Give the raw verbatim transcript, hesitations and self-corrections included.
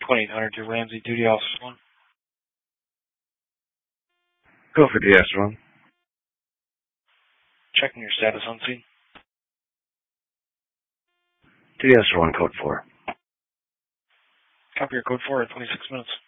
twenty-eight hundred to Ramsey, duty officer one. Go for D S one. Checking your status on scene. D S one, code four. Copy your code four at twenty-six minutes.